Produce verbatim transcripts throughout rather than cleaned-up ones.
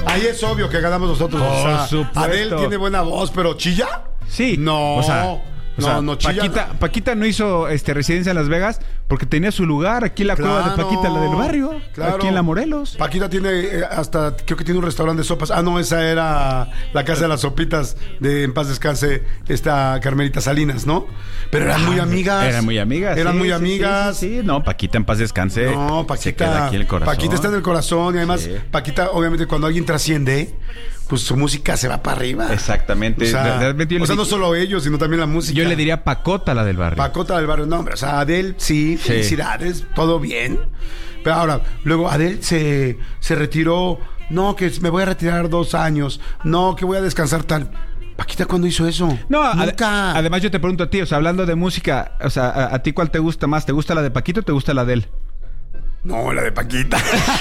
Ahí es obvio que ganamos nosotros. Por o sea, supuesto. Adele tiene buena voz, pero ¿chilla? Sí. No. O sea, O no, sea, no chilla. Paquita, Paquita no hizo este, residencia en Las Vegas porque tenía su lugar aquí en la Claro, cueva de Paquita, la del barrio. claro. Aquí en la Morelos. Paquita tiene eh, hasta, creo que tiene un restaurante de sopas. Ah, no, esa era la casa de las sopitas de En Paz Descanse, esta Carmelita Salinas, ¿no? Pero eran muy amigas. Eran muy amigas. Eran sí, muy sí, amigas. Sí, sí, sí. No, Paquita en paz descanse. No, Paquita. Se queda aquí en el corazón. Paquita está en el corazón y además, Sí. Paquita, obviamente, cuando alguien trasciende, pues su música se va para arriba. Exactamente. O sea, Realmente yo o le sea, di- no solo ellos, sino también la música. Yo le diría Pacota, la del barrio. Pacota del barrio, no, hombre. O sea, Adele, sí, felicidades, todo bien. Pero ahora, luego Adele se, se retiró. No, que me voy a retirar dos años. No, que voy a descansar tal. Paquita, ¿cuándo hizo eso? No, ade- nunca. además yo te pregunto a ti, o sea, hablando de música, o sea, a, a ti ¿cuál te gusta más? ¿Te gusta la de Paquito o te gusta la de él? No, la de Paquita.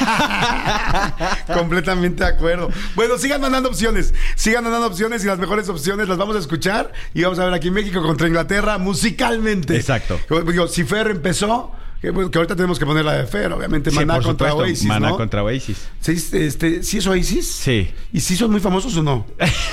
Completamente de acuerdo. Bueno, sigan mandando opciones. Sigan mandando opciones y las mejores opciones las vamos a escuchar. Y vamos a ver aquí México contra Inglaterra musicalmente. Exacto. Digo, si Fer empezó, que, pues, que ahorita tenemos que poner la de Fer, obviamente. Sí, Maná por contra supuesto. Oasis, Maná ¿no? contra Oasis. ¿Sí, este, ¿sí es Oasis? Sí. ¿Y si son muy famosos o no?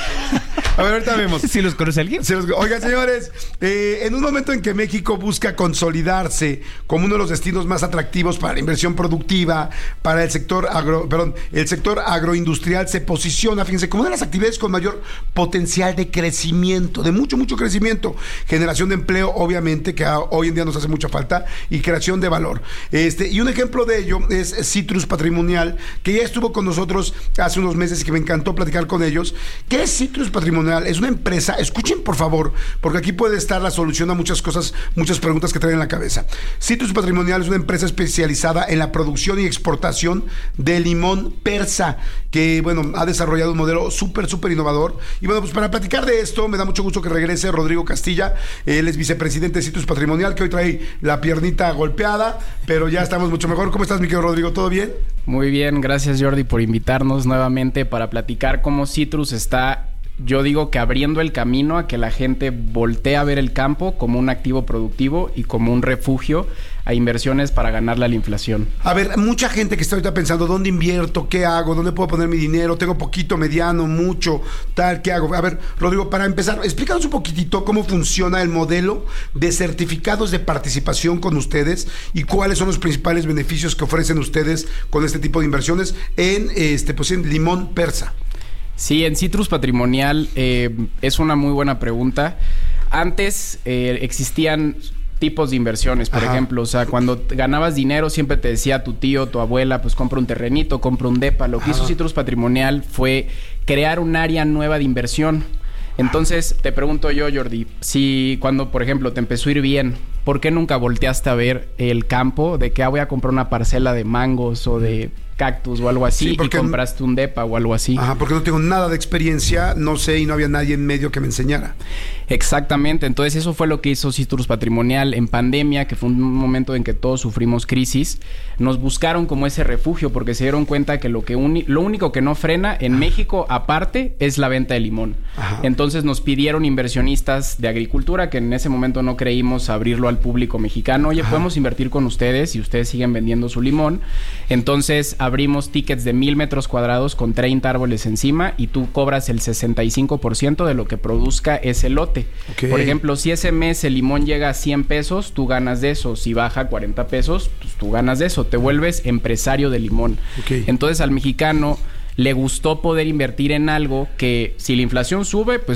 A ver, ahorita vemos. ¿Sí los conoce alguien? Se los- Oigan, señores, eh, en un momento en que México busca consolidarse como uno de los destinos más atractivos para la inversión productiva, para el sector agro, perdón, el sector agroindustrial se posiciona, fíjense, como una de las actividades con mayor potencial de crecimiento, de mucho, mucho crecimiento, generación de empleo, obviamente, que a- hoy en día nos hace mucha falta, y creación de valor. Este, y un ejemplo de ello es Citrus Patrimonial, que ya estuvo con nosotros hace unos meses y que me encantó platicar con ellos. ¿Qué es Citrus Patrimonial? Es una empresa, escuchen por favor, porque aquí puede estar la solución a muchas cosas, muchas preguntas que traen en la cabeza. Citrus Patrimonial es una empresa especializada en la producción y exportación de limón persa, que bueno, ha desarrollado un modelo súper, súper innovador. Y bueno, pues para platicar de esto, me da mucho gusto que regrese Rodrigo Castilla. Él es vicepresidente de Citrus Patrimonial, que hoy trae la piernita golpeada, pero ya estamos mucho mejor. ¿Cómo estás, mi querido Rodrigo? ¿Todo bien? Muy bien, gracias Jordi por invitarnos nuevamente para platicar cómo Citrus está, yo digo que abriendo el camino a que la gente voltee a ver el campo como un activo productivo y como un refugio a inversiones para ganarle a la inflación. A ver, mucha gente que está ahorita pensando, ¿dónde invierto? ¿Qué hago? ¿Dónde puedo poner mi dinero? ¿Tengo poquito, mediano, mucho, tal? ¿Qué hago? A ver, Rodrigo, para empezar, explícanos un poquitito cómo funciona el modelo de certificados de participación con ustedes y cuáles son los principales beneficios que ofrecen ustedes con este tipo de inversiones en, este, pues, en limón persa. Sí, en Citrus Patrimonial eh, es una muy buena pregunta. Antes eh, existían tipos de inversiones, por Ajá. ejemplo, o sea, cuando t- ganabas dinero siempre te decía tu tío, tu abuela, pues compra un terrenito, compra un depa. Lo que hizo Ajá. Citrus Patrimonial fue crear un área nueva de inversión. Entonces, te pregunto yo, Jordi, si cuando, por ejemplo, te empezó a ir bien, ¿por qué nunca volteaste a ver el campo de que ah, voy a comprar una parcela de mangos o de cactus o algo así Sí, y porque- compraste un depa o algo así? Ajá, porque no tengo nada de experiencia, no sé, y no había nadie en medio que me enseñara. Exactamente, entonces eso fue lo que hizo Citrus Patrimonial en pandemia, que fue un momento en que todos sufrimos crisis. Nos buscaron como ese refugio porque se dieron cuenta que lo, que uni- lo único que no frena en México aparte es la venta de limón. Ajá. Entonces nos pidieron inversionistas de agricultura que en ese momento no creímos abrirlo al público mexicano. Oye, Ajá. podemos invertir con ustedes y ustedes siguen vendiendo su limón. Entonces abrimos tickets de mil metros cuadrados con treinta árboles encima y tú cobras el sesenta y cinco por ciento de lo que produzca ese lote. Ok. Por ejemplo, si ese mes el limón llega a cien pesos, tú ganas de eso. Si baja a cuarenta pesos, pues tú ganas de eso. Te vuelves empresario de limón. Ok. Entonces al mexicano le gustó poder invertir en algo que si la inflación sube, pues